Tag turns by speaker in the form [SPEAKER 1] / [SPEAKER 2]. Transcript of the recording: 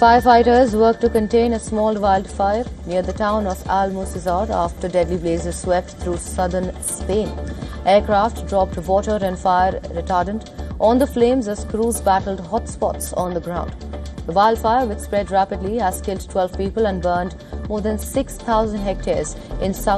[SPEAKER 1] Firefighters worked to contain a small wildfire near the town of Almocizar after deadly blazes swept through southern Spain. Aircraft dropped water and fire retardant on the flames as crews battled hotspots on the ground. The wildfire, which spread rapidly, has killed 12 people and burned more than 6,000 hectares in South